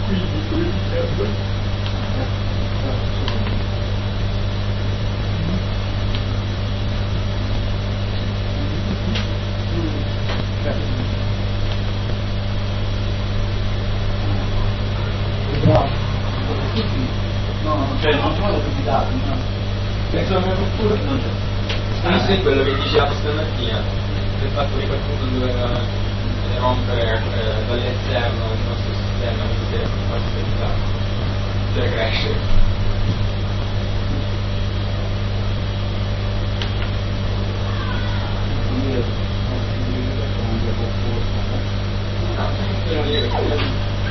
Cioè non sono tutti i dati, no? Penso alla mia cultura non c'è. Questo è quello che diceva stamattina, del fatto che qualcuno doveva rompere dall'esterno il nostro sistema, quindi per farsi pensare, cioè crescere.